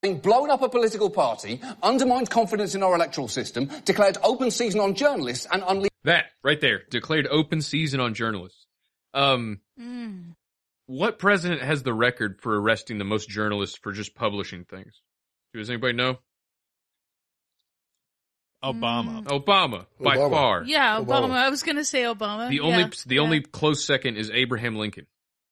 blown up a political party, undermined confidence in our electoral system, declared open season on journalists, and unleashed... That, right there. Declared open season on journalists. What president has the record for arresting the most journalists for just publishing things? Does anybody know? Obama. By far. Yeah, Obama. I was going to say Obama. The only close second is Abraham Lincoln.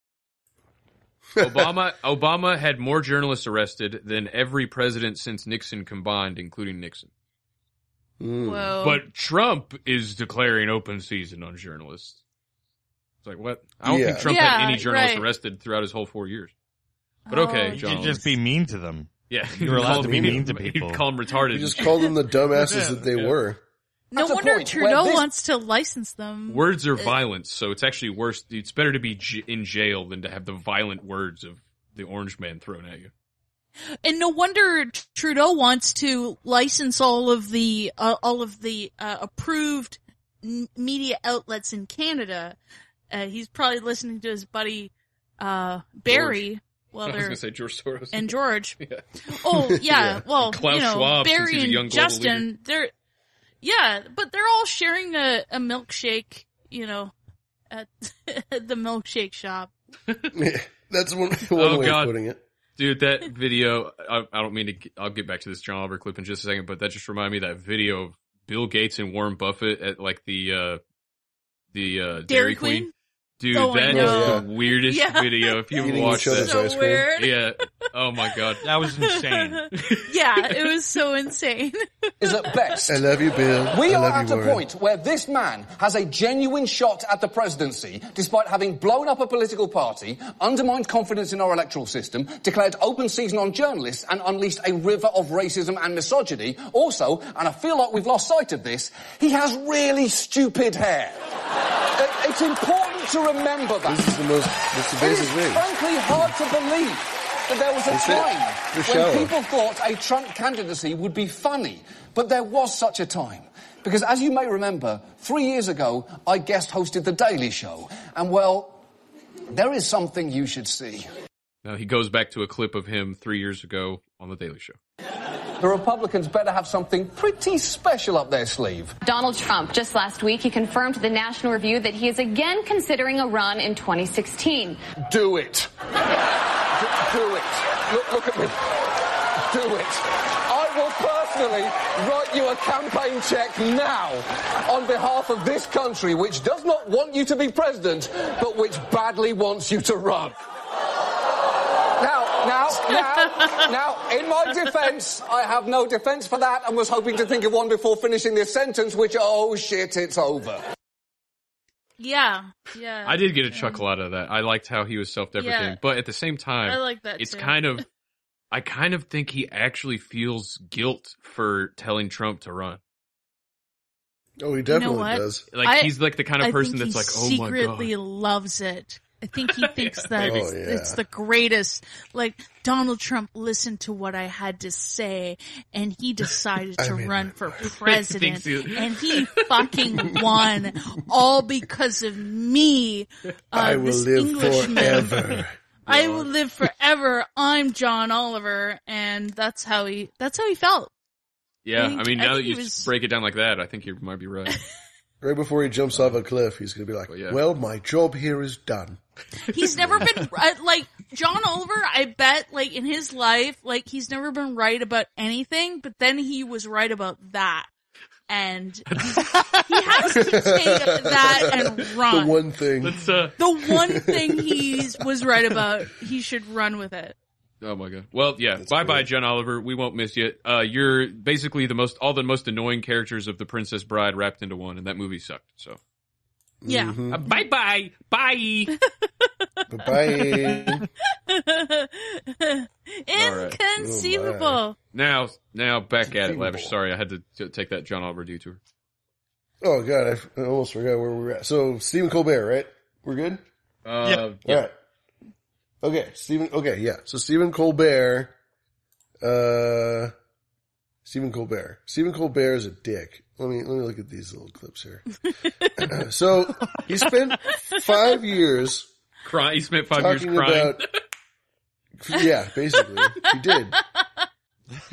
Obama had more journalists arrested than every president since Nixon combined, including Nixon. Whoa. But Trump is declaring open season on journalists. It's like, what? I don't think Trump had any journalists arrested throughout his whole 4 years. But okay, John. You could just be mean to them. Yeah. You're allowed to be mean to people. You'd call them retarded. You just called them the dumbasses that they were. No wonder Trudeau wants to license them. Words are violence, so it's actually worse. It's better to be in jail than to have the violent words of the Orange Man thrown at you. And no wonder Trudeau wants to license all of the approved media outlets in Canada. He's probably listening to his buddy Barry. George. Well, I was going to say George Soros. And George. Yeah. Oh, yeah. Well, Klaus Schwab, Barry and Justin, but they're all sharing a milkshake, at the milkshake shop. That's one way of putting it. Dude, that video, I don't mean to, I'll get back to this John Oliver clip in just a second, but that just reminded me of that video of Bill Gates and Warren Buffett at like the Dairy Queen. Dude, that is the weirdest video. If you watch that. So weird. Yeah. Oh my God. That was insane. Yeah, it was so insane. Is at best. I love you, Bill. We are at a point where this man has a genuine shot at the presidency, despite having blown up a political party, undermined confidence in our electoral system, declared open season on journalists, and unleashed a river of racism and misogyny. Also, and I feel like we've lost sight of this, he has really stupid hair. It's important to remember that. This is the basic thing. It's frankly hard to believe that there was a time when people thought a Trump candidacy would be funny. But there was such a time. Because as you may remember, 3 years ago, I guest hosted The Daily Show. And well, there is something you should see. Now he goes back to a clip of him 3 years ago on The Daily Show. The Republicans better have something pretty special up their sleeve. Donald Trump, just last week, he confirmed to the National Review that he is again considering a run in 2016. Do it. Do it. Look at me. Do it. I will personally write you a campaign check now on behalf of this country, which does not want you to be president, but which badly wants you to run. Now, in my defence, I have no defence for that and was hoping to think of one before finishing this sentence, which, oh shit, it's over. Yeah. I did get a chuckle out of that. I liked how he was self-deprecating, but at the same time, I like that it's too. I kind of think he actually feels guilt for telling Trump to run. Oh, he definitely does. Like, he's like the kind of person that's like, oh my God. Secretly loves it. I think he thinks that it's the greatest. Like, Donald Trump listened to what I had to say, and he decided to run for president, and he fucking won, all because of me. I will live forever. I will live forever. I'm John Oliver, and that's how he felt. Yeah, I mean, now that you break it down like that, I think you might be right. Right before he jumps off a cliff, he's going to be like, well, my job here is done. He's never been, like, John Oliver, I bet, like, in his life, like, he's never been right about anything, but then he was right about that. And he has to take that and run. The one thing. The one thing he was right about, he should run with it. Oh my God. Well, yeah. Bye-bye, John Oliver. We won't miss you. You're basically all the most annoying characters of The Princess Bride wrapped into one, and that movie sucked, so. Yeah. Mm-hmm. Bye-bye. Bye. Bye-bye. Inconceivable. Right. Now back at it, Lavish. Sorry, I had to take that John Oliver detour. Oh God, I almost forgot where we were at. So, Stephen Colbert, right? We're good? Yeah. All right. Okay, so Stephen Colbert, Stephen Colbert is a dick. Let me look at these little clips here. So, he spent 5 years He spent 5 years crying. Yeah, basically. He did.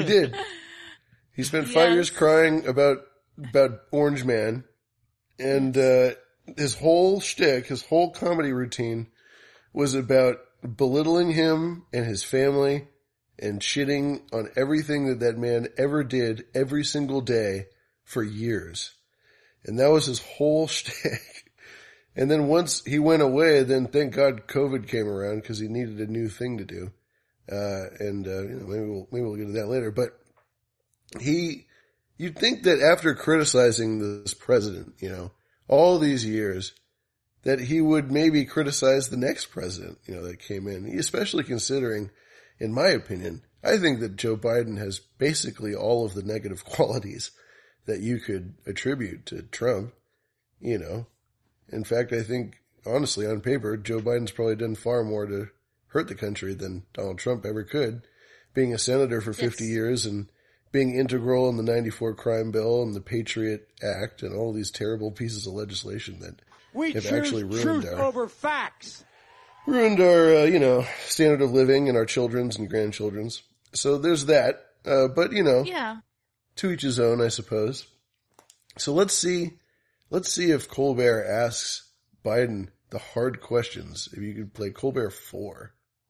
did. He spent 5 years crying about Orange Man, and his whole shtick, his whole comedy routine was about belittling him and his family and shitting on everything that man ever did every single day for years. And that was his whole shtick. And then once he went away, then thank God COVID came around because he needed a new thing to do. Maybe we'll get to that later. But you'd think that after criticizing this president, all these years, that he would maybe criticize the next president, that came in, especially considering, in my opinion, I think that Joe Biden has basically all of the negative qualities that you could attribute to Trump, In fact, I think, honestly, on paper, Joe Biden's probably done far more to hurt the country than Donald Trump ever could, being a senator for 50 years and being integral in the 94 crime bill and the Patriot Act and all these terrible pieces of legislation that have actually ruined over facts. Ruined our, standard of living and our children's and grandchildren's. So there's that. But to each his own, I suppose. So let's see if Colbert asks Biden the hard questions. If you could play Colbert 4.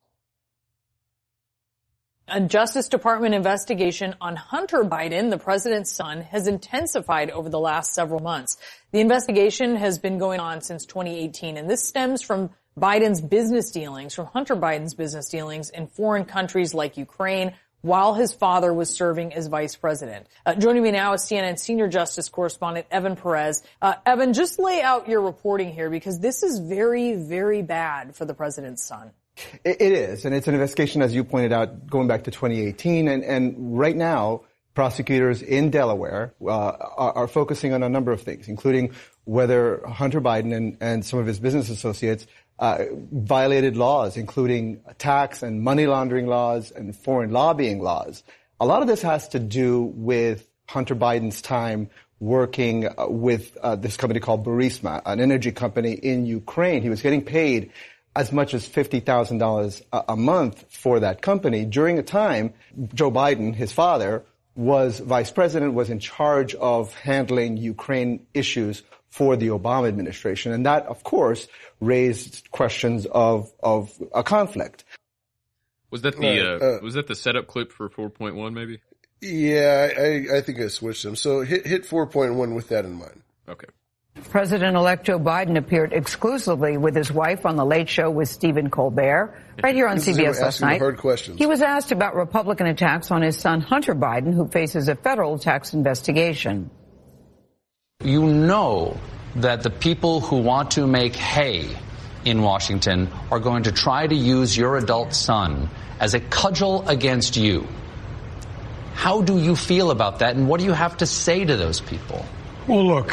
A Justice Department investigation on Hunter Biden, the president's son, has intensified over the last several months. The investigation has been going on since 2018, and this stems from Hunter Biden's business dealings in foreign countries like Ukraine, while his father was serving as vice president. Joining me now is CNN senior justice correspondent Evan Perez. Evan, just lay out your reporting here, because this is very, very bad for the president's son. It is, and it's an investigation, as you pointed out, going back to 2018, and right now, prosecutors in Delaware are focusing on a number of things, including whether Hunter Biden and some of his business associates violated laws, including tax and money laundering laws and foreign lobbying laws. A lot of this has to do with Hunter Biden's time working with this company called Burisma, an energy company in Ukraine. He was getting paid as much as $50,000 a month for that company during a time Joe Biden, his father, was vice president, was in charge of handling Ukraine issues for the Obama administration. And that, of course, raised questions of a conflict. Was that the setup clip for 4.1 maybe? Yeah, I think I switched them. So hit 4.1 with that in mind. Okay. President-elect Joe Biden appeared exclusively with his wife on The Late Show with Stephen Colbert, right here on CBS last night. Hard questions. He was asked about Republican attacks on his son Hunter Biden, who faces a federal tax investigation. You know that the people who want to make hay in Washington are going to try to use your adult son as a cudgel against you. How do you feel about that, and what do you have to say to those people? Well, look,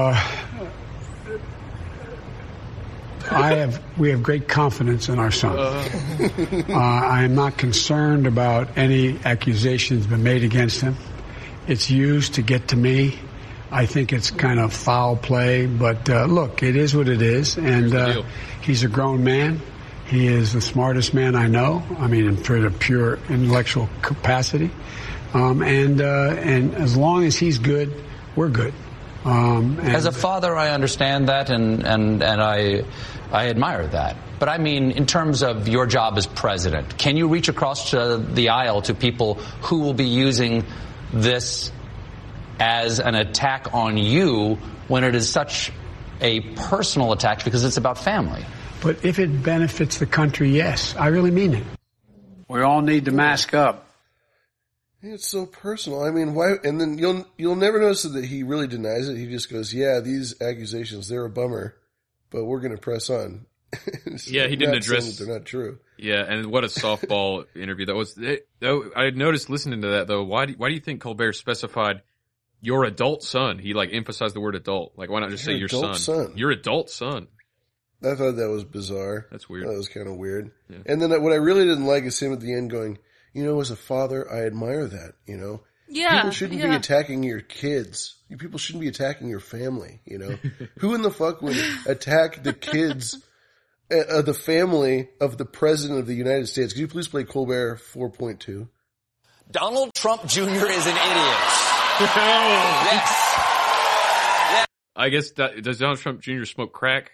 we have great confidence in our son. I am not concerned about any accusations been made against him. It's used to get to me. I think it's kind of foul play, but look, it is what it is, and he's a grown man. He is the smartest man I know. I mean, for the pure intellectual capacity, and as long as he's good, we're good. As a father, I understand that, and I admire that. But I mean, in terms of your job as president, can you reach across the aisle to people who will be using this as an attack on you when it is such a personal attack because it's about family? But if it benefits the country, yes, I really mean it. We all need to mask up. It's so personal. I mean, why? And then you'll never notice that he really denies it. He just goes, "Yeah, these accusations, they're a bummer, but we're going to press on." Yeah, he didn't address. They're not true. Yeah, and what a softball interview that was. I noticed listening to that though. Why do you think Colbert specified your adult son? He emphasized the word adult. Why not just say your son? Your adult son. I thought that was bizarre. That's weird. That was kind of weird. Yeah. And then what I really didn't like is him at the end going, as a father, I admire that, Yeah. People shouldn't be attacking your kids. People shouldn't be attacking your family, Who in the fuck would attack the kids, the family of the President of the United States? Could you please play Colbert 4.2? Donald Trump Jr. is an idiot. Yes. I guess, does Donald Trump Jr. smoke crack?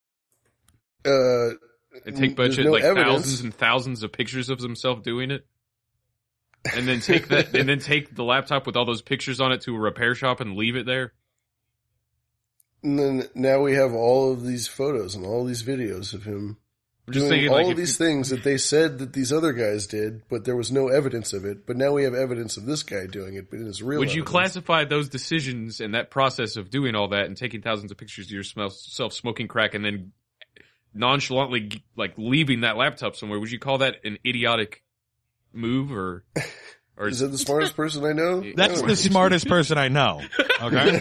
And take thousands and thousands of pictures of himself doing it? And then take the laptop with all those pictures on it to a repair shop and leave it there? And then now we have all of these photos and all these videos of him doing all these things that they said that these other guys did, but there was no evidence of it. But now we have evidence of this guy doing it, but it's real. Would you classify those decisions and that process of doing all that and taking thousands of pictures of yourself smoking crack and then nonchalantly leaving that laptop somewhere? Would you call that an idiotic move or is it the smartest person I know? That's the smartest person I know. Okay.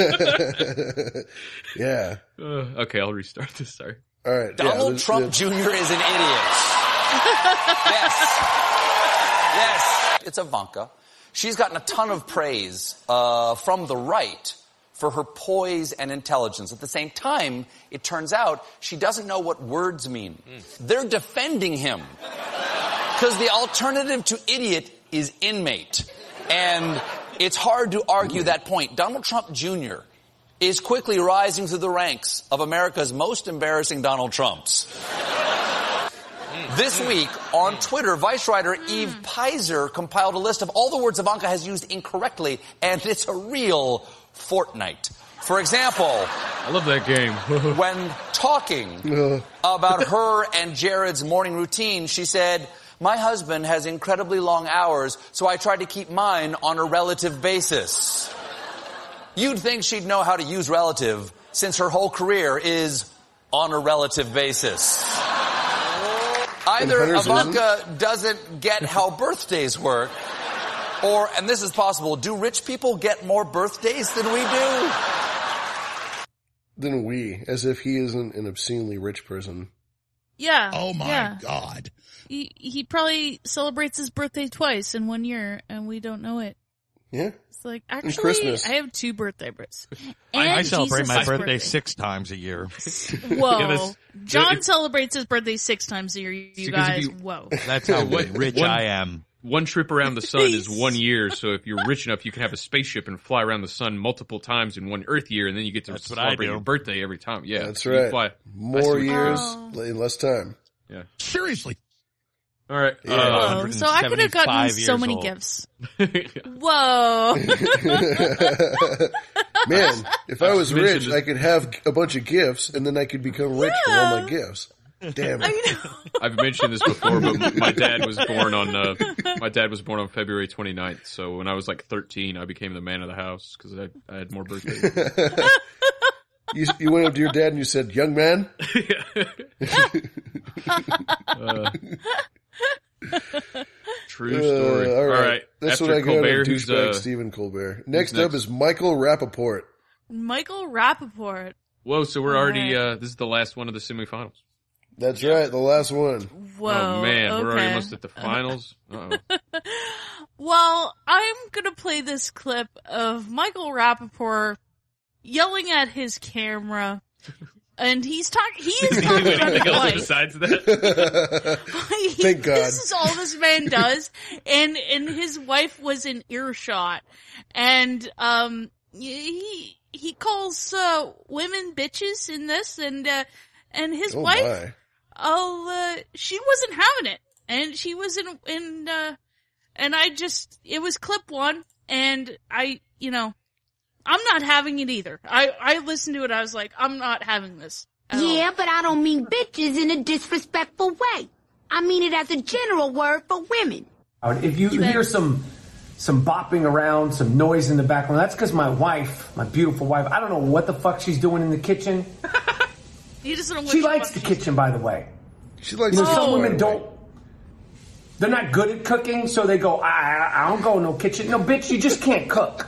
Yeah. Okay, I'll restart this. Sorry. All right. Donald Trump Jr. is an idiot. Yes. It's Ivanka. She's gotten a ton of praise from the right for her poise and intelligence. At the same time, it turns out she doesn't know what words mean. They're defending him because the alternative to idiot is inmate. And it's hard to argue that point. Donald Trump Jr. is quickly rising through the ranks of America's most embarrassing Donald Trumps. This week, on Twitter, Vice writer Eve Pizer compiled a list of all the words Ivanka has used incorrectly, and it's a real Fortnite. For example, I love that game. When talking about her and Jared's morning routine, she said, "My husband has incredibly long hours, so I try to keep mine on a relative basis." You'd think she'd know how to use relative, since her whole career is on a relative basis. Either Ivanka doesn't get how birthdays work, or, and this is possible, do rich people get more birthdays than we do? Than we, as if he isn't an obscenely rich person. Yeah. Oh my God. He probably celebrates his birthday twice in 1 year, and we don't know it. Yeah. It's like, actually, I have 2 birthdays. I celebrate my birthday 6 times a year. Whoa. John celebrates his birthday 6 times a year, you guys. Whoa. That's how rich I am. One trip around the sun is 1 year, so if you're rich enough, you can have a spaceship and fly around the sun multiple times in 1 Earth year, and then you get to celebrate your birthday every time. Yeah, that's right. Fly. More years in less time. Yeah. Seriously. All right. Whoa. So I could have gotten so many gifts. Whoa. Man, if I was rich, I could have a bunch of gifts, and then I could become rich from all my gifts. Damn it. I've mentioned this before, but my dad was born on February 29th. So when I was like 13, I became the man of the house because I had more birthdays. You went up to your dad and you said, "Young man." True story. All right. That's After what I got Colbert, on douchebag Stephen Colbert. Next up is Michael Rappaport. Michael Rappaport. Whoa, so we're already, this is the last one of the semifinals. That's right, the last one. Whoa. Oh man, okay. We're already almost at the finals. Uh-oh. Well, I'm gonna play this clip of Michael Rappaport yelling at his camera. And he is talking about his wife. Besides that? Thank God. This is all this man does. And his wife was in earshot. And, he calls, women bitches in this. And his wife, she wasn't having it. And she was and it was clip 1. And I'm not having it either. I listened to it. I was like, I'm not having this. Yeah, but I don't mean bitches in a disrespectful way. I mean it as a general word for women. If you hear some bopping around, some noise in the background, that's because my wife, my beautiful wife, I don't know what the fuck she's doing in the kitchen. She likes the kitchen, by the way. She likes some women don't. They're not good at cooking, so they go, I don't go in no kitchen. No, bitch, you just can't cook.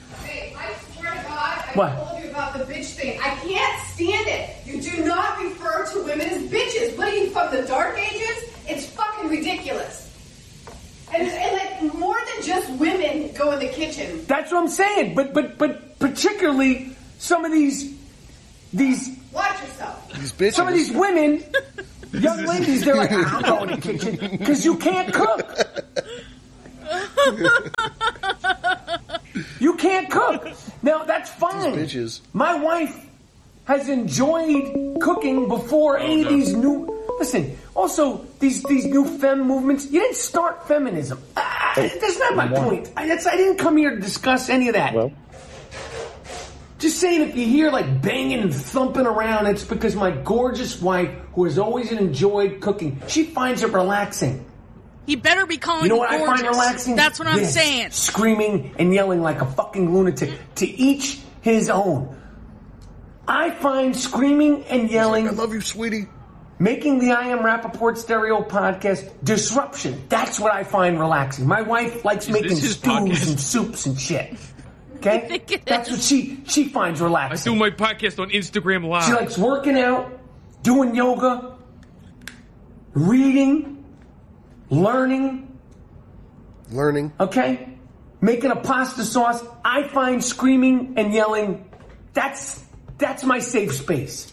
I told you about the bitch thing. I can't stand it. You do not refer to women as bitches. What are you, from the dark ages? It's fucking ridiculous. And like, more than just women go in the kitchen. That's what I'm saying. But particularly some of these watch yourself. These bitches. Some of these women, young ladies, they're like, I'll go in the kitchen because you can't cook. You can't cook. Now, that's fine. Bitches. My wife has enjoyed cooking before any of these new... Listen, also, these new femme movements, you didn't start feminism. That's not my point. I didn't come here to discuss any of that. Well, just saying, if you hear like banging and thumping around, it's because my gorgeous wife, who has always enjoyed cooking, she finds it relaxing. He better be calling you know what gorgeous. I find relaxing? That's what I'm saying. Screaming and yelling like a fucking lunatic. To each his own. I find screaming and yelling... I love you, sweetie. Making the I Am Rappaport Stereo podcast disruption. That's what I find relaxing. My wife likes making stews and soups and shit. Okay? That's what she finds relaxing. I do my podcast on Instagram Live. She likes working out, doing yoga, reading, learning. Okay? Making a pasta sauce. I find screaming and yelling, that's my safe space.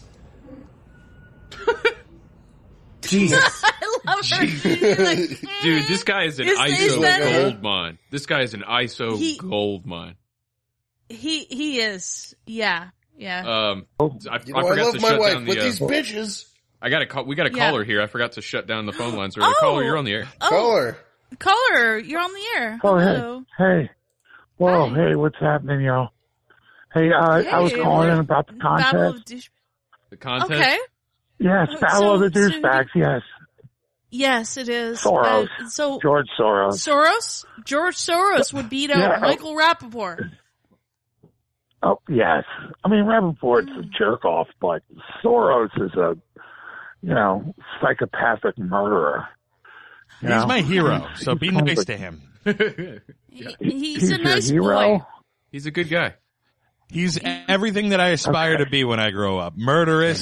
Jesus. I love her. Dude, this guy is an ISO gold mine. This guy is an ISO gold mine. He is. Yeah. I forgot love to my shut wife, down but these bitches. We got a caller here. I forgot to shut down the phone lines. Caller, you're on the air. Caller, you're on the air. Oh, hello. Hey. Whoa, Hi. Hey, what's happening, y'all? Hey, I was calling in about the contest. The contest? Okay. Yes, Battle of the Douchebags, yes. Yes, it is. Soros. George Soros. George Soros would beat out Michael Rappaport. Oh, yes. I mean, Rappaport's a jerk off, but Soros is a, psychopathic murderer. He's my hero, so be nice to him. He's a nice hero. boy. He's a good guy. He's everything that I aspire to be when I grow up. Murderous,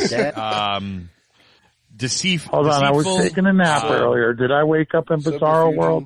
deceitful. Hold on, I was taking a nap earlier. Did I wake up in Bizarro World?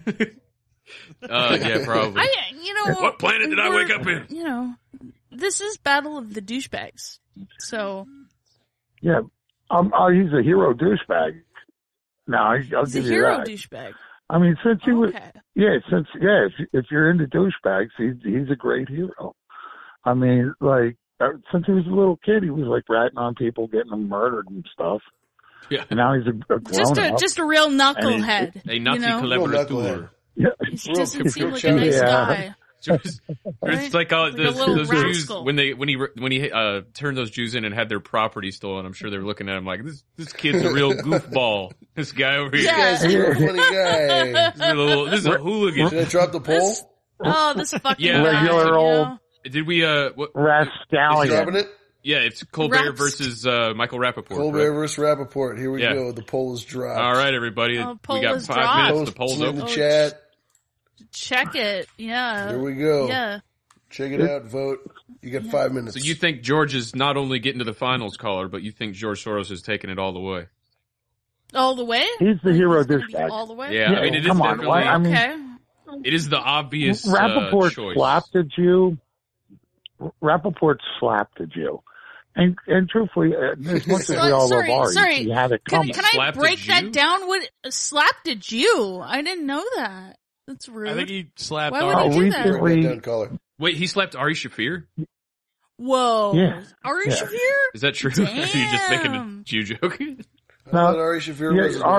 Yeah, probably. What planet did I wake up in? This is Battle of the Douchebags. So. Yeah. He's a hero douchebag. No, I'll give you that. He's a hero douchebag. I mean, since he was, if you're into douchebags, he's a great hero. I mean, like, since he was a little kid, he was like ratting on people, getting them murdered and stuff. Yeah. And now he's a grown up. Just a real knucklehead. A Nazi collaborator. Yeah. He doesn't seem like a nice guy. It's like those Jews when he turned those Jews in and had their property stolen. I'm sure they were looking at him like this kid's a real goofball. This guy over here. This guy's a real funny guy. This is a hooligan. Should I drop the poll? This fucking regular guy, old. Did we Rascallion. It? Yeah, it's Colbert versus Michael Rappaport. Colbert versus Rappaport. Here we go. The poll is dropped. All right, everybody. We got 5 minutes. The poll's in open. the chat. Check it. Yeah. Here we go. Yeah. Check it out. Vote. You got 5 minutes. So you think George is not only getting to the finals, caller, but you think George Soros is taking it all the way? All the way? He's the hero douchebag. All the way? Yeah, I mean, it is definitely. I mean, okay. It is the obvious Rappaport choice. slapped a Jew. Rappaport slapped a Jew. And truthfully, as much as we all love Ari, he had it coming. Can I break that down? What slapped a Jew? I didn't know that. That's rude. I think he slapped Why would he do that? Wait, he slapped Ari Shaffir? Whoa. Yeah. Ari Shaffir? Is that true? Or are you just making a Jew joke? No, Ari Shaffir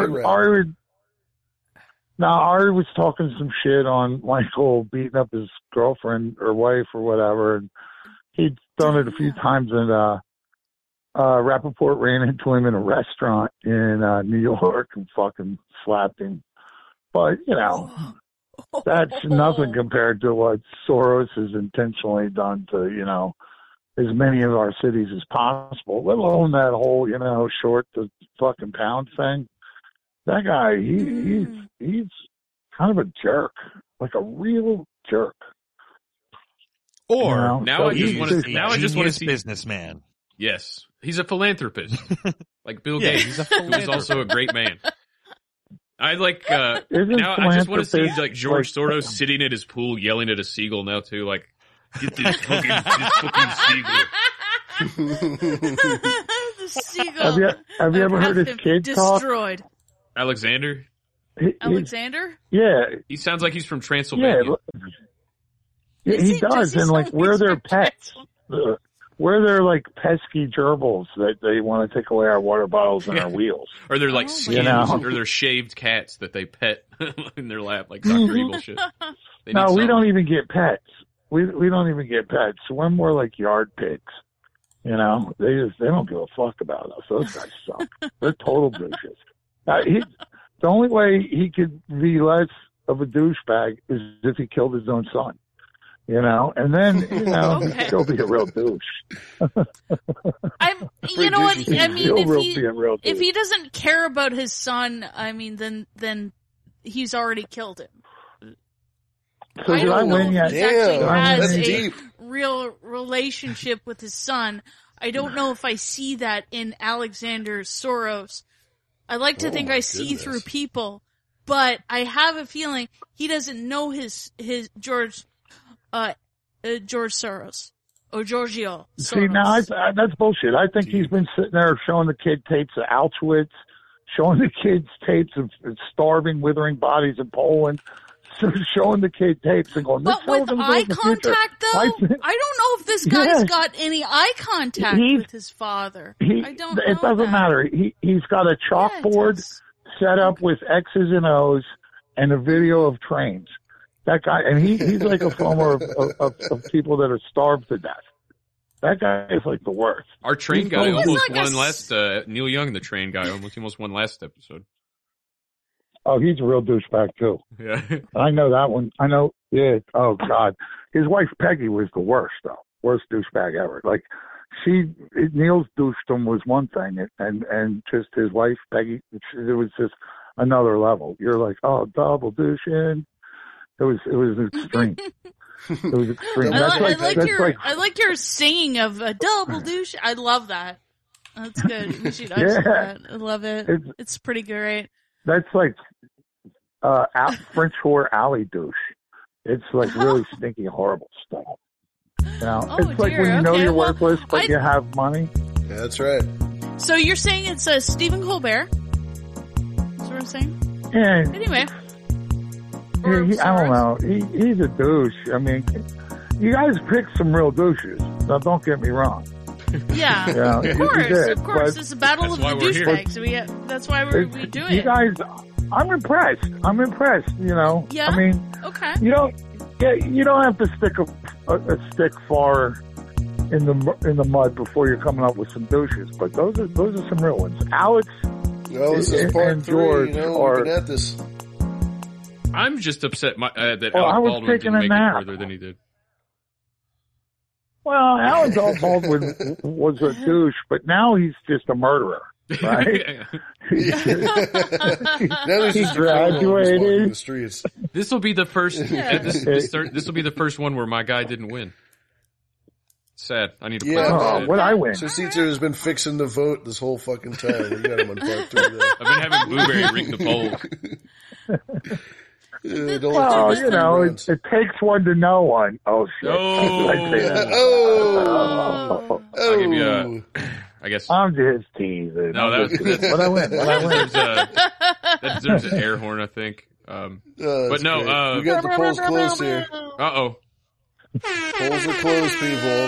Ari was talking some shit on Michael beating up his girlfriend or wife or whatever, and he'd done it a few times, and Rappaport ran into him in a restaurant in New York and fucking slapped him. But, that's nothing compared to what Soros has intentionally done to, as many of our cities as possible, let alone that whole, short the fucking pound thing. That guy, he's kind of a jerk, like a real jerk. Or now I just want to see businessman. Yes, he's a philanthropist, like Bill Gates, who is also a great man. I like now. I just want to see like George Soros sitting at his pool yelling at a seagull now too, like get this fucking seagull. The seagull. Have you ever heard his kid talk? Destroyed. Alexander? Alexander? Yeah. He sounds like he's from Transylvania. Yeah, he does. And like, where they're pets, where they're like pesky gerbils that they want to take away our water bottles and our wheels. Or they're like skins, or they're shaved cats that they pet in their lap, like Dr. Evil shit. No, we don't even get pets. We don't even get pets. We're more like yard pigs. They don't give a fuck about us. Those guys suck. They're total douches. The only way he could be less of a douchebag is if he killed his own son. And then, he'd still be a real douche. You know what? I mean, if he doesn't care about his son, I mean, then he's already killed him. So I don't know if he actually has a deep. real relationship with his son. I don't know if I see that in Alexander Soros. I like to think I see through people, but I have a feeling he doesn't know his George Soros or Giorgio Soros. See, now that's bullshit. I think he's been sitting there showing the kid tapes of Auschwitz, showing the kids tapes of starving, withering bodies in Poland, showing the kid tapes and going, but with eye contact, though, I don't know if this guy's got any eye contact with his father. I don't know. It doesn't matter. He's got a chalkboard set up with X's and O's and a video of trains. That guy, and he's like a former of people that are starved to death. That guy is like the worst. Our train guy almost won last, Neil Young, the train guy, almost won last episode. Oh, he's a real douchebag too. Yeah. I know that one. I know, yeah. Oh God. His wife Peggy was the worst though. Worst douchebag ever. Like, Neil's douchedom was one thing, and just his wife Peggy, it was just another level. You're like, oh, double douching. It was extreme. It was extreme. I like your singing of a double douche. I love that. That's good. We should that. I love it. It's pretty great. That's like French whore alley douche. It's like really stinky, horrible stuff. It's like when you know you're worthless, but you have money. Yeah, that's right. So you're saying it's Stephen Colbert? That's what I'm saying? Yeah. Anyway. I don't know. He's a douche. I mean, you guys picked some real douches. Now, don't get me wrong. Yeah, of course. It's a battle of the douchebags. That's why we're doing it. You guys, I'm impressed. Yeah. I mean, okay. You don't have to stick a stick far in the mud before you're coming up with some douches. But those are some real ones. Alex, this is part 3. George we've been at this. I'm just upset that Alec Baldwin didn't make it further than he did. Well, Alec Baldwin was a douche, but now he's just a murderer, right? He graduated. The streets. This will be the first. This will be the first one where my guy didn't win. Sad. I need to play. What I win? So Caesar has been fixing the vote this whole fucking time. We got him on part 3 there. I've been having Blueberry ring the poll. Well, it takes one to know one. Oh shit! I'll give you I guess I'm just teasing. No, what I win. That deserves an air horn, I think. But no, we got the polls closed here. Uh-oh. Polls are closed, people.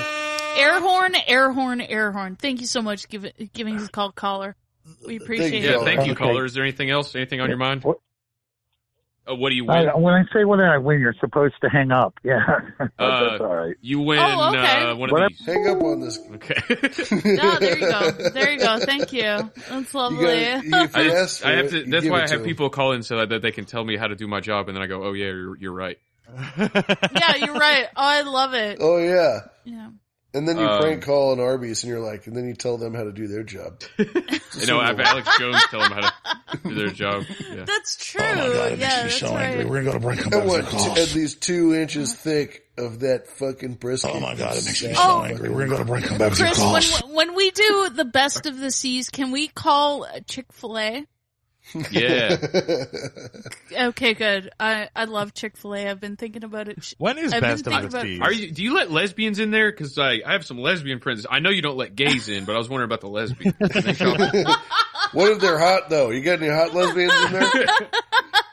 Air horn. Thank you so much for giving us a call, caller. We appreciate it. Thank you, caller. Is there anything else? Anything on your mind? What do you win? When I say what I win, you're supposed to hang up. Yeah. That's all right. You win one of these. Hang up on this. Okay. There you go. Thank you. That's lovely. That's why I have people call in so that they can tell me how to do my job, and then I go, oh yeah, you're right. Yeah, you're right. Oh, I love it. Oh yeah. Yeah. And then you prank call an Arby's, and you're like, and then you tell them how to do their job. I have Alex Jones tell them how to do their job. Yeah. That's true. Oh my God, it makes me so angry. We're gonna go to break. I want at least 2 inches thick of that fucking brisket. Oh my God, it makes me so angry. We're gonna go to break. Come back with your calls. When we do the best of the seas, can we call Chick-fil-A? Yeah. Okay, good. I love Chick-fil-A. I've been thinking about it. When is best of the seas? Do you let lesbians in there? Because I have some lesbian friends. I know you don't let gays in, but I was wondering about the lesbians. What if they're hot though? You got any hot lesbians in there?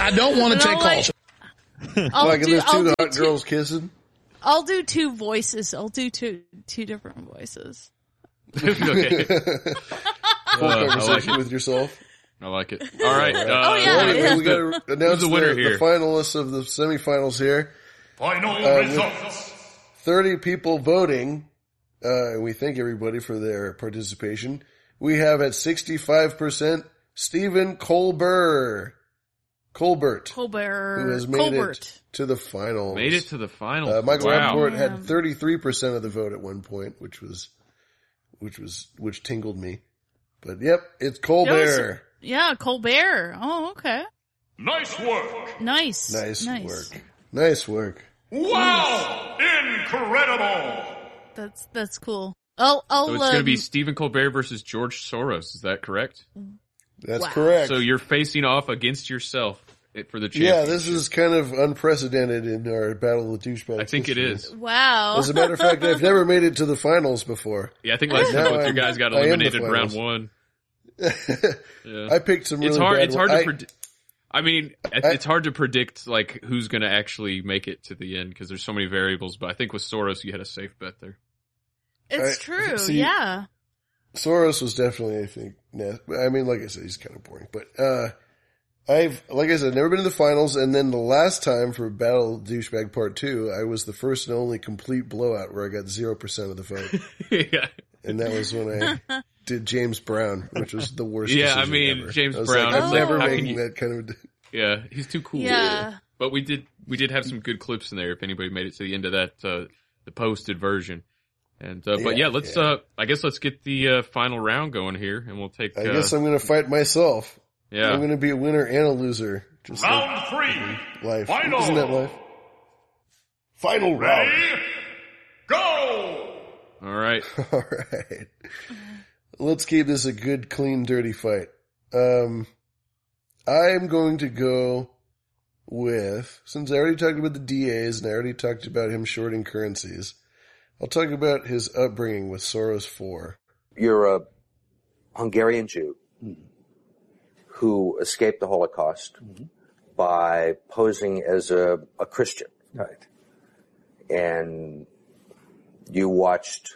I don't want to take calls. Like if there's two hot girls kissing? I'll do two voices. I'll do two different voices. Okay. Full conversation with yourself. I like it. All right. We got to announce the finalists of the semifinals here. Final results. 30 people voting. We thank everybody for their participation. We have at 65% Stephen Colbert, who has made it to the finals. Made it to the finals. Michael Rappaport had 33% of the vote at one point, which tingled me. But yep, it's Colbert. Colbert. Oh, okay. Nice work. Nice work. Wow! Incredible. That's cool. So it's going to be Stephen Colbert versus George Soros. Is that correct? That's correct. So you're facing off against yourself for the championship. Yeah, this is kind of unprecedented in our Battle of the Douchebags. I think it is. Wow. As a matter of fact, I've never made it to the finals before. Yeah, I think last time both you guys got eliminated round one. Yeah. I picked some really bad It's hard to predict. I mean, it's hard to predict like who's going to actually make it to the end because there's so many variables. But I think with Soros, you had a safe bet there. It's true. Yeah. Soros was definitely, I think, I mean, like I said, he's kind of boring, but, like I said, never been to the finals. And then the last time for Battle Douchebag Part 2, I was the first and only complete blowout where I got 0% of the vote. Yeah. And that was when I did James Brown, which was the worst decision ever. James Brown. Like, I'm never making that kind of. Yeah, he's too cool. Yeah. But we did have some good clips in there if anybody made it to the end of that, the posted version. And, I guess let's get the, final round going here and we'll take, I guess I'm going to fight myself. Yeah. I'm going to be a winner and a loser. Just round 3. Life. Final. Isn't that life? Final round. Ready? Go! All right. All right. Let's keep this a good, clean, dirty fight. I'm going to go with, since I already talked about the DAs and I already talked about him shorting currencies, I'll talk about his upbringing with Soros 4. You're a Hungarian Jew who escaped the Holocaust by posing as a Christian. Right. And you watched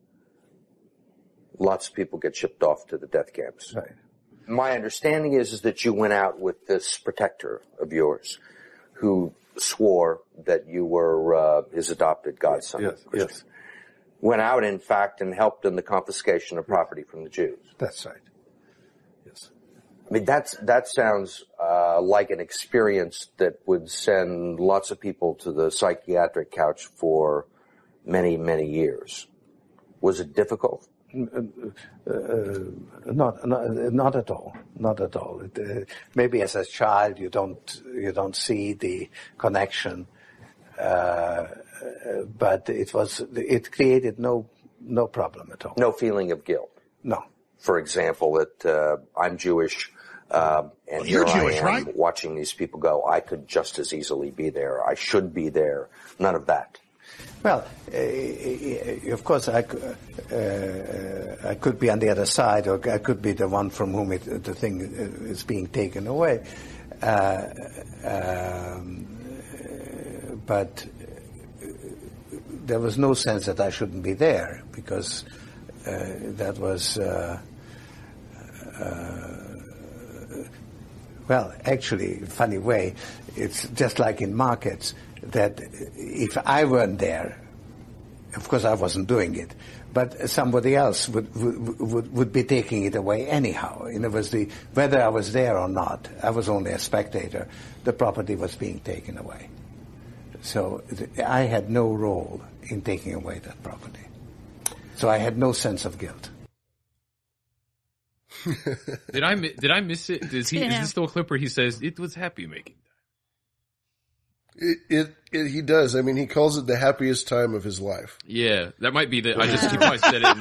lots of people get shipped off to the death camps. Right. My understanding is that you went out with this protector of yours who swore that you were his adopted godson. Yes. Went out, in fact, and helped in the confiscation of property from the Jews. That's right. Yes. I mean, that sounds like an experience that would send lots of people to the psychiatric couch for many, many years. Was it difficult? Not at all. Not at all. Maybe as a child you don't see the connection, but it created no problem at all. No feeling of guilt. No. For example, that I'm Jewish, and here I am watching these people go. I could just as easily be there. I should be there. None of that. Well, of course, I could be on the other side, or I could be the one from whom the thing is being taken away. But there was no sense that I shouldn't be there, because that was, well, actually, funny way, it's just like in markets, that if I weren't there, of course I wasn't doing it, but somebody else would be taking it away anyhow. In other words, whether I was there or not, I was only a spectator, the property was being taken away. So I had no role in taking away that property. So I had no sense of guilt. Did I miss it? Is this still a clip where he says it was happy making time? He does. I mean, he calls it the happiest time of his life. Yeah, that might be he probably said it in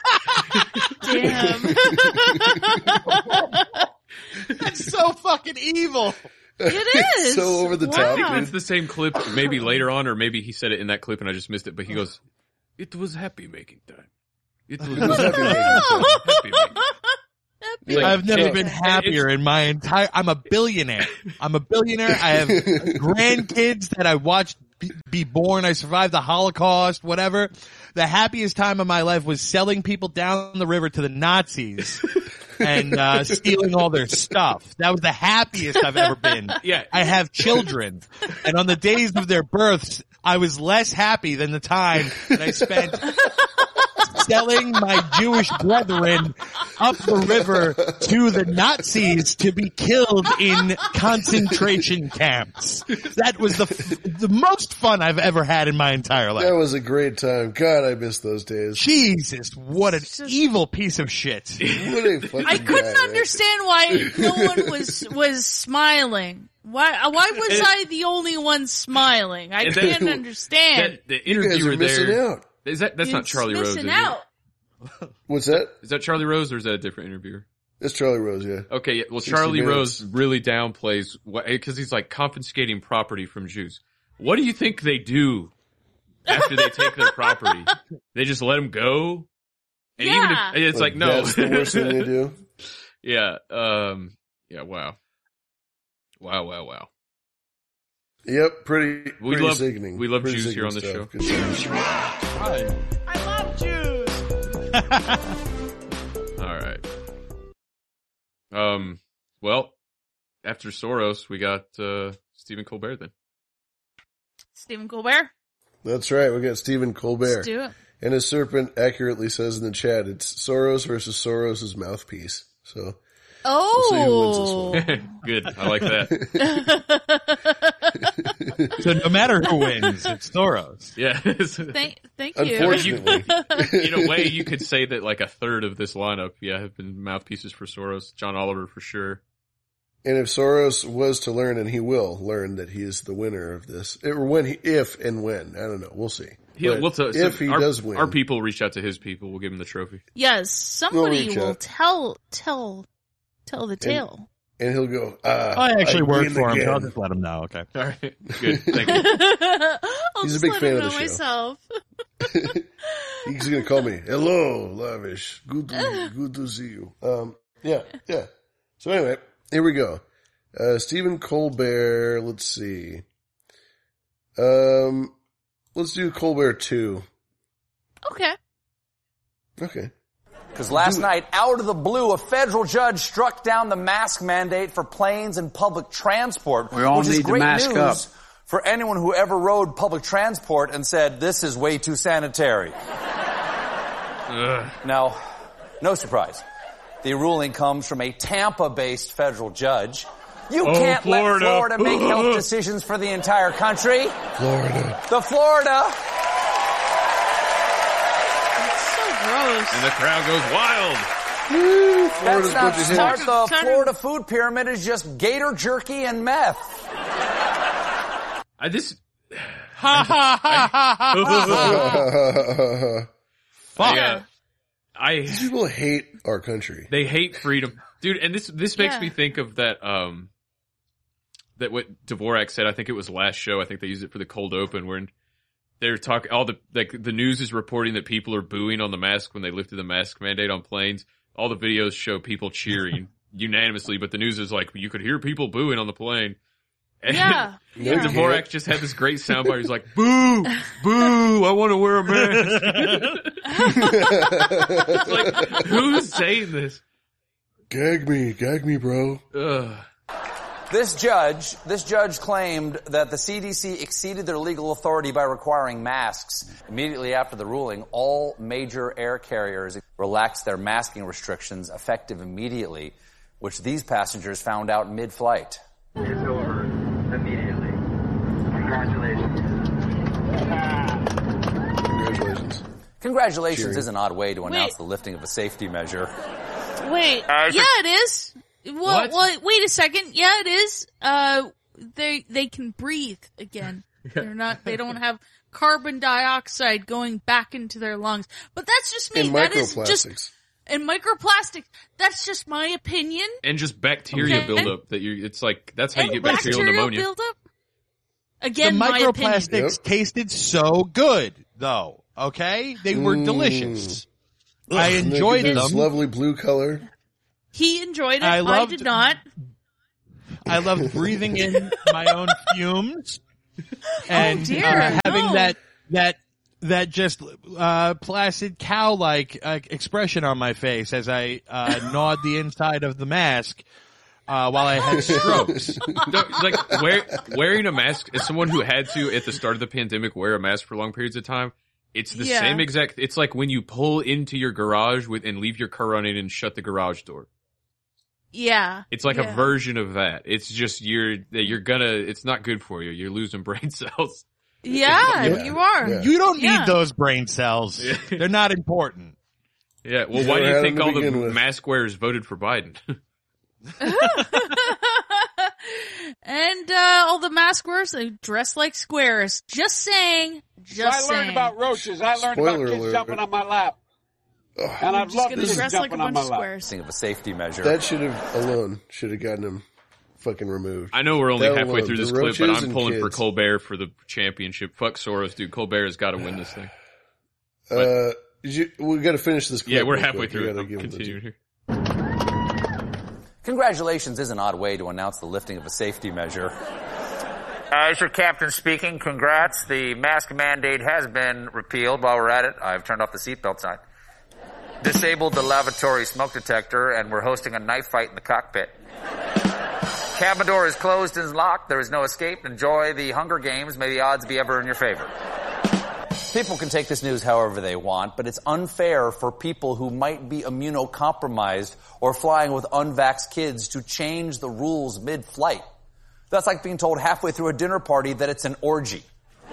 there. Damn. That's so fucking evil. It is. So over the top. It's the same clip, maybe later on, or maybe he said it in that clip and I just missed it, but he goes, it was happy making time. It was happy making time. I've never been happier in my entire. I'm a billionaire. I have grandkids that I watched be born. I survived the Holocaust, whatever. The happiest time of my life was selling people down the river to the Nazis and stealing all their stuff. That was the happiest I've ever been. Yeah. I have children, and on the days of their births, I was less happy than the time that I spent selling my Jewish brethren up the river to the Nazis to be killed in concentration camps. That was the most fun I've ever had in my entire life. That was a great time. God, I miss those days. Jesus, what an evil piece of shit. What a fucking I couldn't guy, understand why no one was smiling. Why was I the only one smiling? I can't understand. The interviewer there. Out. That's not Charlie Rose, is it? What's that? Is that Charlie Rose or is that a different interviewer? It's Charlie Rose, yeah. Okay, yeah. Well, Charlie Rose really downplays because he's like confiscating property from Jews. What do you think they do after they take their property? They just let them go? And even if it's like no. That's the worst thing they do? Yeah. Yeah, wow. Wow. Yep, pretty sickening. We love pretty Jews here on the stuff. show. I love Jews. All right. Well, after Soros, we got Stephen Colbert then. Stephen Colbert? That's right. We got Stephen Colbert. Let's do it. And as Serpent accurately says in the chat, it's Soros versus Soros' mouthpiece. So we'll see who wins this one. Good. I like that. So no matter who wins, it's Soros. Yeah. Thank you. Unfortunately. In a way, you could say that like a third of this lineup, have been mouthpieces for Soros. John Oliver for sure. And if Soros was to learn, and he will learn that he is the winner of this, if and when, I don't know, we'll see. If he does win, our people reach out to his people. We'll give him the trophy. Yes, somebody will tell the tale. And he'll go, I actually work for him, so I'll just let him know, okay. All right, good, thank you. He's a big fan of the show. Myself. He's going to call me, hello, Lavish, good to see you. Yeah. So anyway, here we go. Stephen Colbert, let's see. Let's do Colbert 2. Okay. Because last night, out of the blue, a federal judge struck down the mask mandate for planes and public transport. We all which is need to great mask news up. for anyone who ever rode public transport and said, this is way too sanitary. Now, no surprise. The ruling comes from a Tampa-based federal judge. You can't let Florida make health decisions for the entire country. The Florida. Gross. And the crowd goes wild. That's not smart. The Florida food pyramid is just gator jerky and meth. These people hate our country. They hate freedom, dude. And this makes me think of that that what Dvorak said. I think it was last show. I think they used it for the cold open where. They're talking the news is reporting that people are booing on the mask when they lifted the mask mandate on planes. All the videos show people cheering unanimously, but the news is like you could hear people booing on the plane. And Dvorak just had this great soundbite. He's like, "Boo, boo! I want to wear a mask." It's like, who's saying this? Gag me, bro. This judge claimed that the CDC exceeded their legal authority by requiring masks. Immediately after the ruling, all major air carriers relaxed their masking restrictions effective immediately, which these passengers found out mid-flight. It's over immediately. Congratulations. Congratulations is an odd way to announce the lifting of a safety measure. Wait, it is. Well, wait a second. Yeah, it is. They can breathe again. They don't have carbon dioxide going back into their lungs. But that's just me. And microplastics. And microplastics. That's just my opinion. And just bacteria buildup. It's like, that's how you get bacterial pneumonia. Buildup? Again, the microplastics tasted so good, though. Okay? They were delicious. I enjoyed them. This lovely blue color. He enjoyed it. I did not. I loved breathing in my own fumes and having that just placid cow-like expression on my face as I gnawed the inside of the mask while I had strokes. No, like wearing a mask, as someone who had to at the start of the pandemic wear a mask for long periods of time, it's the same exact. It's like when you pull into your garage and leave your car running and shut the garage door. Yeah. It's like a version of that. It's just it's not good for you. You're losing brain cells. Yeah, you are. Yeah. You don't need those brain cells. They're not important. Yeah, well, why do you think all the mask wearers voted for Biden? And all the mask wearers, they dress like squares. Just saying. I learned about roaches. I learned about kids jumping on my lap. And I've loved kids jumping on my lap. Think of a safety measure. That should have gotten him fucking removed. I know we're only halfway through this clip, but I'm pulling for Colbert for the championship. Fuck Soros, dude. Colbert has got to win this thing. We got to finish this clip. Yeah, we're halfway through it. Continue here. Congratulations is an odd way to announce the lifting of a safety measure. As your captain speaking, congrats. The mask mandate has been repealed. While we're at it, I've turned off the seatbelt sign. Disabled the lavatory smoke detector, and we're hosting a knife fight in the cockpit. Cabin door is closed and locked. There is no escape. Enjoy the Hunger Games. May the odds be ever in your favor. People can take this news however they want, but it's unfair for people who might be immunocompromised or flying with unvaxxed kids to change the rules mid-flight. That's like being told halfway through a dinner party that it's an orgy.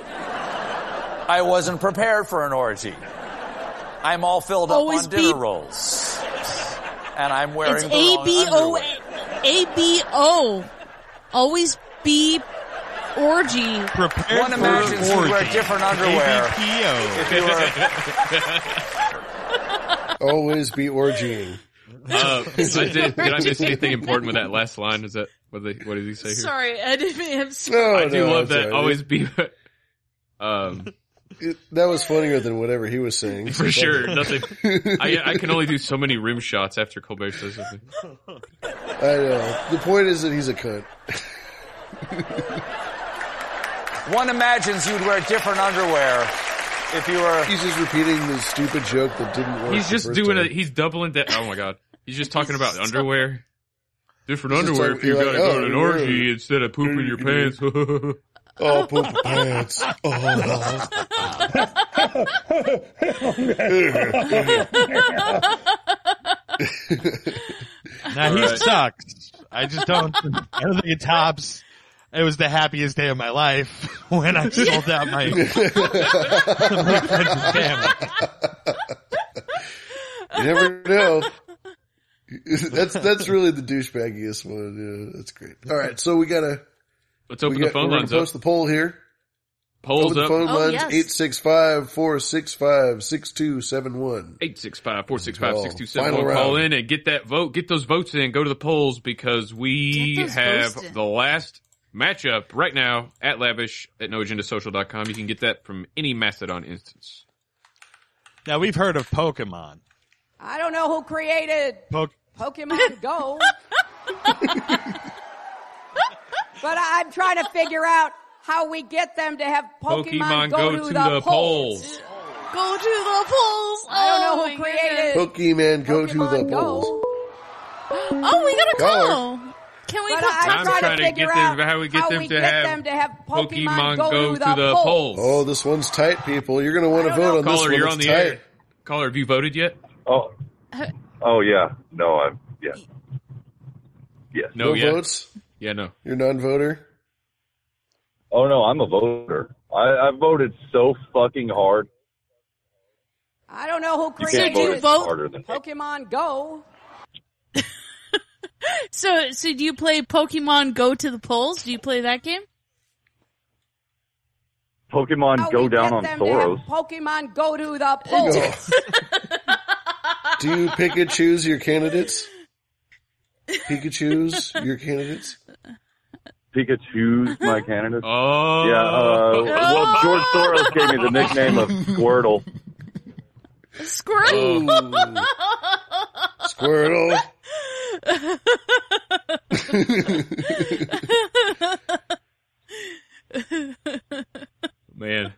I wasn't prepared for an orgy. I'm all filled up on dinner rolls. And I'm wearing the wrong underwear. ABO. Always be orgy. One imagines you wear different underwear. Always be orgying. Did I miss anything important with that last line? Is that what did he say here? Sorry, I didn't have. I do love that. Right. Always be. That was funnier than whatever he was saying. For sure. Nothing. I can only do so many rim shots after Colbert says something. I know. The point is that he's a cunt. One imagines you'd wear different underwear if you were. He's just repeating the stupid joke that didn't work. He's just doing he's doubling that. Oh my god. He's just talking about underwear. Different underwear if you gotta go to an orgy instead of pooping your pants. Oh, poop pants. Oh. Now he sucks. I don't think it tops. It was the happiest day of my life when I sold out my friends and family. You never know. That's really the douchebaggiest one. Yeah, that's great. All right, so let's open the phone lines up. Post the poll here. Polls up. Phone lines 865-465-6271. 865-465-6271. Call in and get that vote. Get those votes in. Go to the polls because we have the last matchup right now at Lavish at noagendasocial.com. You can get that from any Mastodon instance. Now we've heard of Pokemon. I don't know who created Pokemon Go. But I'm trying to figure out how we get them to have Pokemon go to the polls. Go to the polls. I don't know who created Pokemon go to the polls. Oh, we got a call. Can we I'm trying to get them how we get them to have Pokemon go to the polls. Oh, this one's tight, people. You're going to want to vote on this one. Caller, you're on the air. Caller, have you voted yet? Oh yeah. No, yes. Yes. No votes? Yeah, no. You're non-voter? Oh no, I'm a voter. I voted so fucking hard. I don't know who created Pokemon Go. So do you play Pokemon Go to the polls? Do you play that game? Pokemon go down on Soros. Pokemon go to the polls. Do you pick and choose your candidates? Pikachu's your candidates? Pikachu's my candidate. Oh. Yeah, well, George Soros gave me the nickname of Squirtle. Squirtle. Squirtle. Man.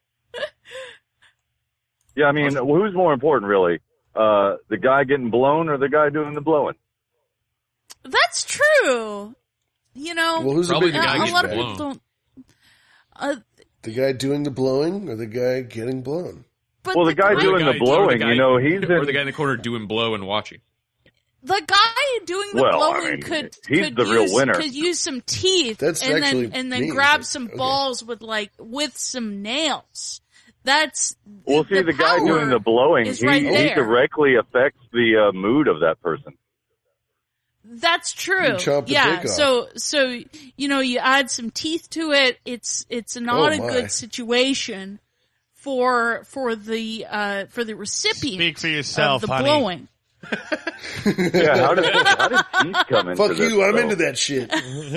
Yeah, I mean, who's more important, really? The guy getting blown or the guy doing the blowing? That's true. You know, well, who's probably the guy a getting lot of blown. people don't. The guy doing the blowing or the guy getting blown? But well, the guy doing the blowing, you know, he's or the guy in the corner doing blow and watching. The guy doing the blowing could use some teeth That's and actually then mean, grab some balls with some nails. That's well. See, the guy doing the blowing, he directly affects the mood of that person. That's true. Yeah. So you know, you add some teeth to it. It's not a good situation for the recipient. Speak for yourself, of the honey. blowing. Yeah, how did teeth come into Fuck this? you! I'm into that shit.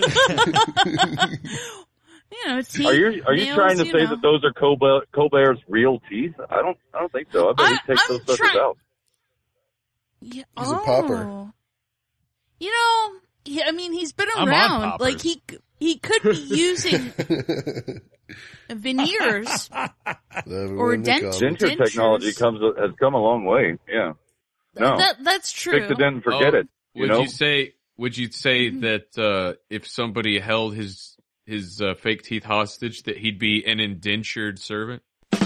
You know, teeth, are you nails, trying to say that those are Colbert's real teeth? I don't think so. I bet he takes those suckers out. Yeah, He's a popper. You know, I mean, he's been around. Like he could be using veneers or dentures. Denture technology has come a long way. Yeah. No, that's true. Fix it then and forget it. Would you say that if somebody held his fake teeth hostage, that he'd be an indentured servant?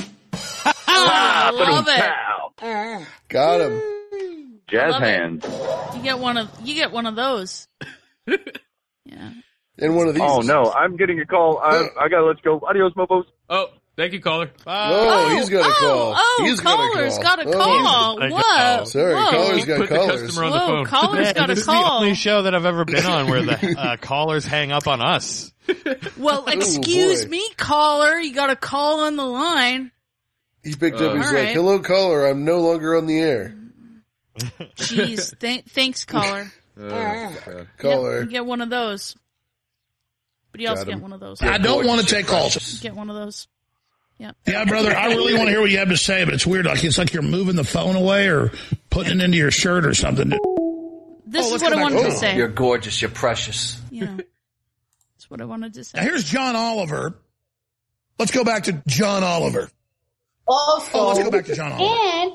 I love it. Got him. Jazz hands. You get one of those. Yeah. And one of these. Oh no, I'm getting a call. I gotta let's go. Adios, mofos. Oh, thank you, caller. Oh, he's got a call. He's caller's got a call. Whoa. Sorry, caller's got Put callers. the customer on the phone. Caller's got This a is the call. only show that I've ever been on where the callers hang up on us. Well, excuse me, caller. You got a call on the line. He picked up. He's All like, right. "Hello, caller. I'm no longer on the air." Jeez, thanks, caller. Caller. You get one of those. But you also Got him. get one of those. I don't want to take calls. You get one of those. Yeah. Yeah, brother, I really want to hear what you have to say, but it's weird. It's like you're moving the phone away or putting it into your shirt or something. This is what I wanted to say. You're gorgeous. You're precious. Yeah. That's what I wanted to say. Now, here's John Oliver. Let's go back to John Oliver. Also, let's go back to John Oliver. And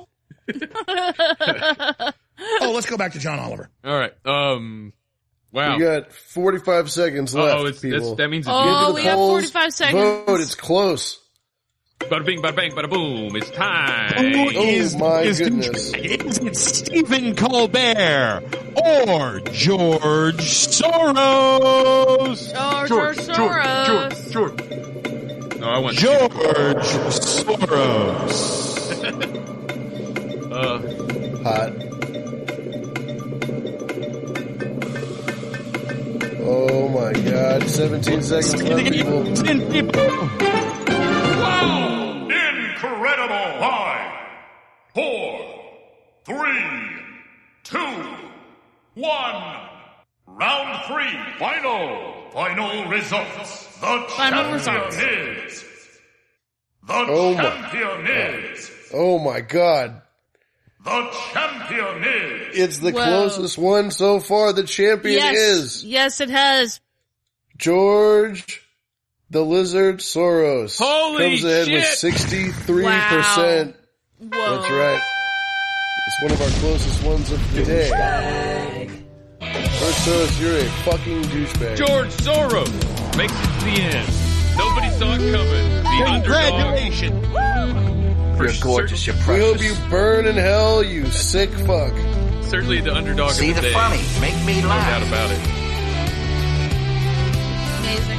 let's go back to John Oliver. All right. Wow. We got 45 seconds left, people. That means it's we have 45 seconds. Vote. It's close. Bada bing, bada bang, bada boom. It's time. Oh, my goodness. Is it Stephen Colbert or George Soros? George Soros. George. No, I want George Soros. Hot. Oh my God! 17 seconds left, people. Wow! Incredible! 5, 4, 3, 2, 1. Round 3. Final results. The champion is. Oh my God! The champion is. It's the closest one so far. The champion is. Yes, it has. George the Lizard Soros. Holy comes ahead shit. with 63%. Wow. That's right. It's one of our closest ones of the day. George Soros, you're a fucking douchebag. George Soros makes it to the end. Nobody saw it coming. The Congratulations. You're gorgeous. You're We precious. hope you burn in hell, you sick fuck. Certainly the underdog See of the the day. funny. Make me No laugh. doubt about it. Amazing.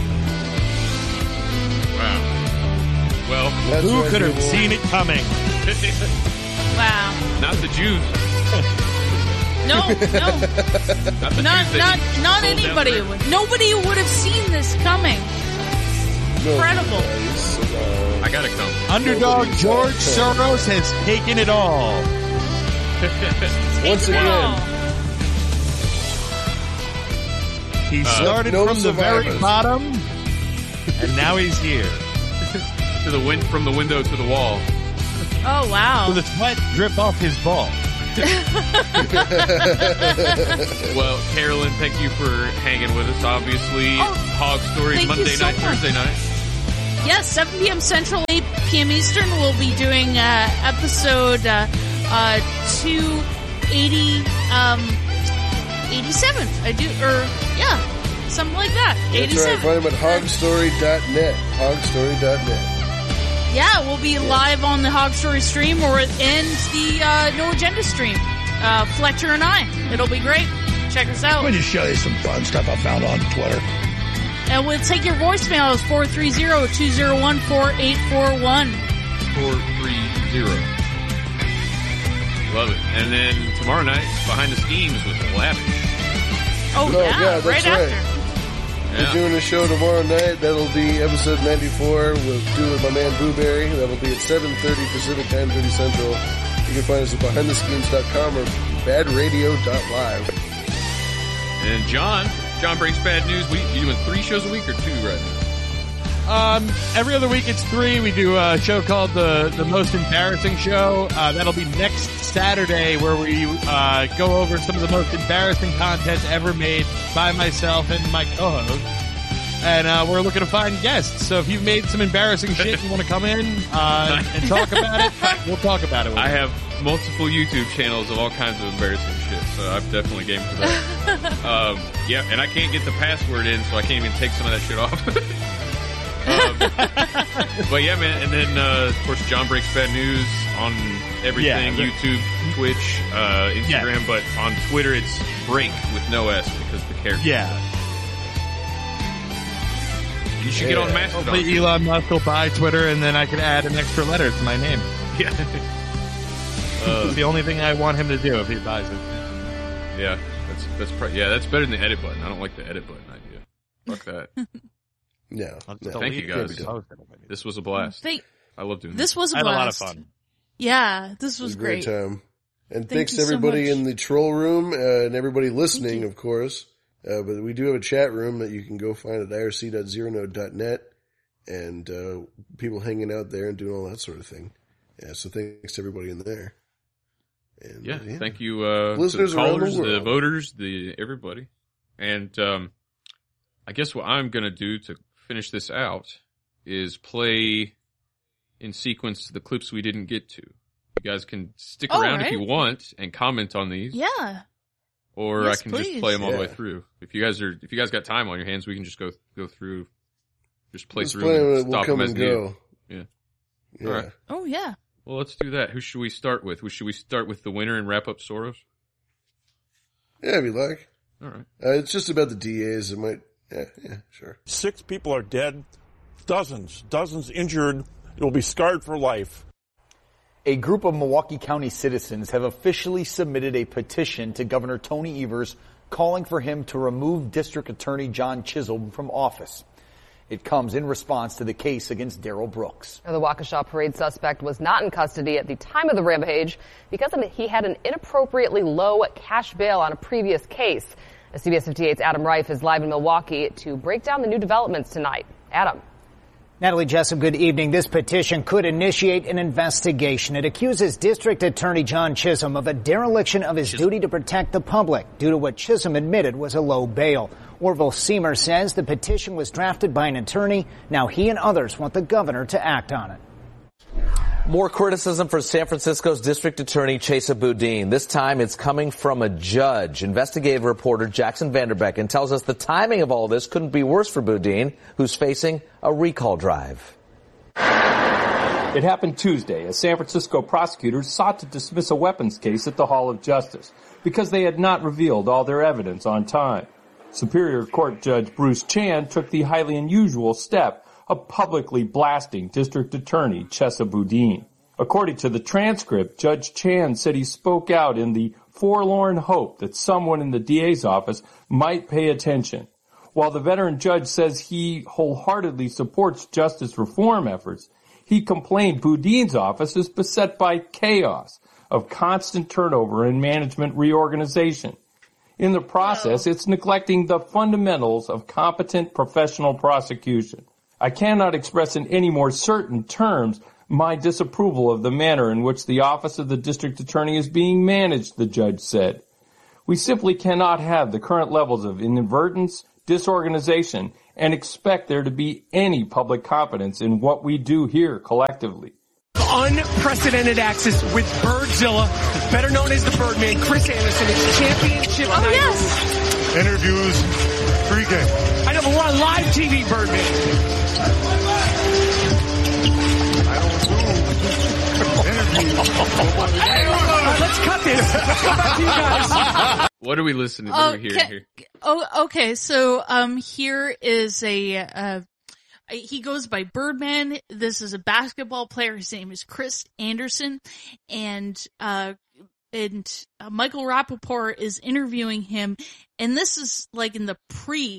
Wow. Well, That's Who right, could have people. seen it coming? Wow. not the Jews. No. Not the Jews that Not sold anybody. down there. Nobody would have seen this coming. Incredible. I gotta come. Underdog George Soros has taken it all. Once again, He started no from the very survivors. bottom, and now he's here. From the window to the wall. Oh, wow. With the sweat drip off his ball. Well, Carolyn, thank you for hanging with us. Obviously, Hog Stories Monday night, Thursday night. Yes, 7 p.m. Central, 8 p.m. Eastern. We'll be doing episode 280, 87. Something like that. That's 87. right. Find them at hogstory.net. Hogstory.net. Yeah, we'll be live on the Hog Story stream and the No Agenda stream. Fletcher and I. It'll be great. Check us out. Let me just show you some fun stuff I found on Twitter. And we'll take your voicemails, 430-201-4841. 430. Love it. And then tomorrow night, Behind the Schemes with Lavish. Oh, yeah, right after. We're doing a show tomorrow night. That'll be episode 94. We'll do it with my man Booberry. That'll be at 7:30 Pacific Time, 30 Central. You can find us at BehindTheSchemes.com or BadRadio.live. And John brings bad news. You doing 3 shows a week or 2 right now? Every other week it's 3. We do a show called the Most Embarrassing Show. That'll be next Saturday, where we go over some of the most embarrassing content ever made by myself and my co-host. And we're looking to find guests. So if you've made some embarrassing shit and you want to come in and talk about it, we'll talk about it. I have multiple YouTube channels of all kinds of embarrassing shit, so I'm definitely game for that. And I can't get the password in, so I can't even take some of that shit off. But yeah, man, and then of course John breaks bad news on everything, YouTube, Twitch, Instagram, but on Twitter it's Break with no S because the character. Yeah. You should get on Mastodon. Hopefully Elon Musk will buy Twitter, and then I can add an extra letter to my name. Yeah. It's the only thing I want him to do if he buys it. Yeah, that's better than the edit button. I don't like the edit button idea. Fuck that. No. Thank you guys. This was a blast. I love doing this. This was a blast. I had a lot of fun. Yeah, this was a great time. And thanks to you everybody so much. in the troll room and everybody listening, of course. But we do have a chat room that you can go find at irc.zeronode.net and people hanging out there and doing all that sort of thing. Yeah, so thanks to everybody in there. And, thank you listeners, to the callers, around the the voters, everybody. And I guess what I'm going to do to finish this out is play in sequence the clips we didn't get to. You guys can stick around if you want and comment on these. Yeah. Or yes, I can please. just play them all the way through. If you guys got time on your hands, we can just go through, just play through and stop them as needed. Yeah. All right. Oh yeah. Well, let's do that. Who should we start with? Should we start with the winner and wrap up Soros? Yeah, if you like. All right. It's just about the DAs. It might. Yeah, sure. 6 people are dead. Dozens injured. It will be scarred for life. A group of Milwaukee County citizens have officially submitted a petition to Governor Tony Evers calling for him to remove District Attorney John Chisholm from office. It comes in response to the case against Darrell Brooks. The Waukesha parade suspect was not in custody at the time of the rampage because he had an inappropriately low cash bail on a previous case. CBS 58's Adam Reif is live in Milwaukee to break down the new developments tonight. Adam. Natalie Jessup, good evening. This petition could initiate an investigation. It accuses District Attorney John Chisholm of a dereliction of his duty to protect the public due to what Chisholm admitted was a low bail. Orville Seamer says the petition was drafted by an attorney. Now he and others want the governor to act on it. More criticism for San Francisco's District Attorney Chesa Boudin. This time it's coming from a judge. Investigative reporter Jackson Vanderbecken tells us the timing of all this couldn't be worse for Boudin, who's facing a recall drive. It happened Tuesday as San Francisco prosecutors sought to dismiss a weapons case at the Hall of Justice because they had not revealed all their evidence on time. Superior Court Judge Bruce Chan took the highly unusual step of publicly blasting District Attorney Chesa Boudin. According to the transcript, Judge Chan said he spoke out in the forlorn hope that someone in the DA's office might pay attention. While the veteran judge says he wholeheartedly supports justice reform efforts, he complained Boudin's office is beset by chaos of constant turnover and management reorganization. In the process, it's neglecting the fundamentals of competent professional prosecution. I cannot express in any more certain terms my disapproval of the manner in which the office of the district attorney is being managed, the judge said. We simply cannot have the current levels of inadvertence, disorganization, and expect there to be any public confidence in what we do here collectively. Unprecedented access with Birdzilla, better known as the Birdman, Chris Anderson. It's championship night. Yes. Interviews, pregame. I know, but we're on live TV, Birdman. Let's cut this. Let's go back to you guys. What are we listening to? What are we hearing here? Oh, okay. So, here is he goes by Birdman. This is a basketball player. His name is Chris Anderson. And Michael Rappaport is interviewing him. And this is like in the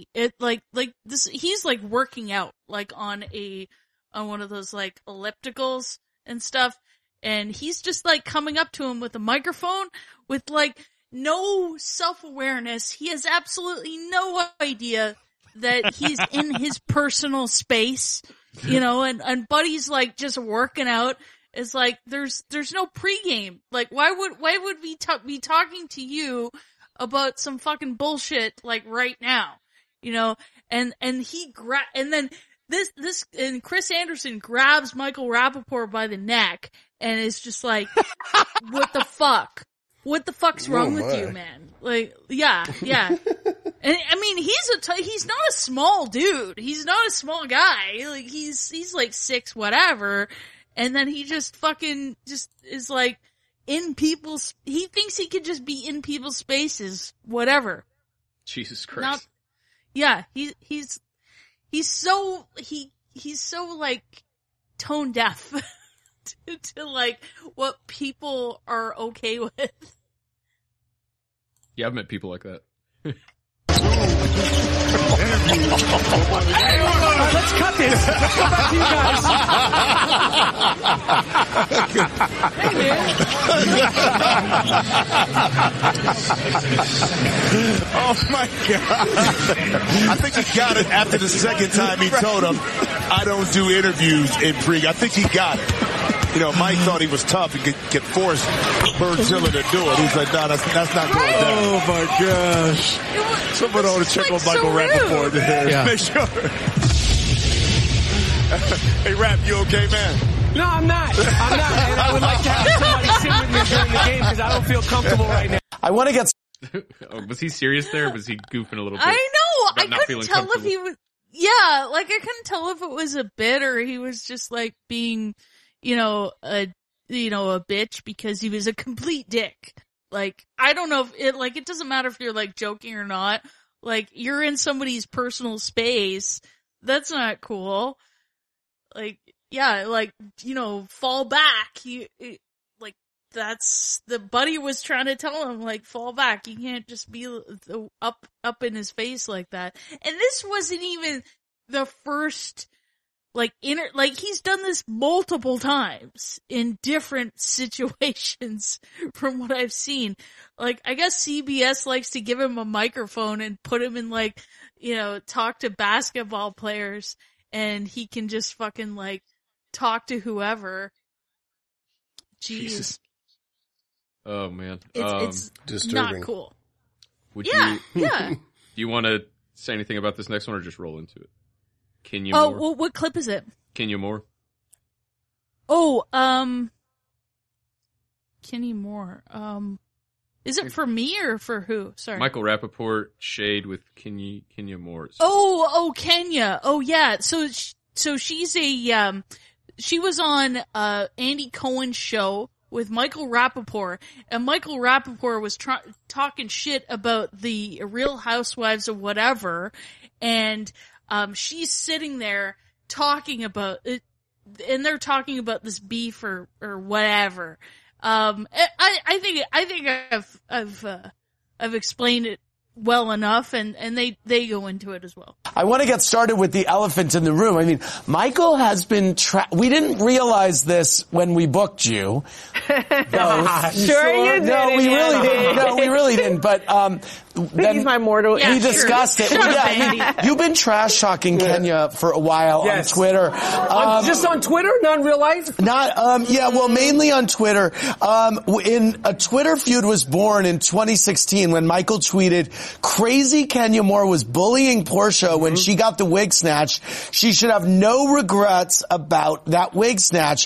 he's like working out, like on one of those like ellipticals and stuff. And he's just like coming up to him with a microphone with like no self-awareness. He has absolutely no idea that he's in his personal space, and Buddy's like just working out. It's like, there's no pregame. Like, why would we be talking to you about some fucking bullshit like right now? And Chris Anderson grabs Michael Rappaport by the neck and is just like, what the fuck? What the fuck's wrong with you, man? Like, yeah. And I mean, he's not a small dude. He's not a small guy. Like, he's like 6 whatever. And then he just fucking just is like he thinks he could just be in people's spaces, whatever. Jesus Christ. He's so like tone deaf to like what people are okay with. Yeah, I've met people like that. Let's cut this. Let's go back to you guys. Hey, man. Oh, my God. I think he got it after the second time he told him, I don't do interviews in pre. I think he got it. Mike thought he was tough and could force Birdzilla to do it. He's like, no, that's not going down. Oh, my gosh. Someone ought to check on Michael Rappaport there. Yeah. Make sure. Hey, Rapp, you okay, man? No, I'm not. And I would like to have somebody sit with me during the game because I don't feel comfortable right now. I want to get... Was he serious there, or was he goofing a little bit? I know. I couldn't tell if he was... Yeah, like I couldn't tell if it was a bit or he was just like being... a bitch because he was a complete dick. Like, I don't know if it doesn't matter if you're like joking or not. Like, you're in somebody's personal space. That's not cool. Like, yeah, like, fall back. That's the Buddy was trying to tell him, like, fall back. You can't just be up in his face like that. And this wasn't even the first, he's done this multiple times in different situations from what I've seen. Like, I guess CBS likes to give him a microphone and put him in talk to basketball players and he can just fucking talk to whoever. Jeez. Jesus. Oh man. It's disturbing. Not cool. Yeah. Do you want to say anything about this next one or just roll into it? Kenya Moore. Moore? Well, what clip is it? Kenya Moore. Oh, Kenya Moore. Is it for me or for who? Sorry. Michael Rappaport shade with Kenya Moore. Oh, Kenya. Oh, yeah. So she's she was on, Andy Cohen's show with Michael Rappaport, and Michael Rappaport was talking shit about the Real Housewives of whatever, and, she's sitting there talking about it, and they're talking about this beef or whatever. I think I've explained it well enough, and they go into it as well. I want to get started with the elephant in the room. I mean, Michael has been we didn't realize this when we booked you, No, sure you didn't. No, we really didn't. No, we really didn't. But then he's my mortal. We discussed it. You've been trash talking Kenya for a while on Twitter. Just on Twitter, not in real life. Mainly on Twitter. In a Twitter feud was born in 2016 when Michael tweeted, "Crazy Kenya Moore was bullying Portia when she got the wig snatch. She should have no regrets about that wig snatch.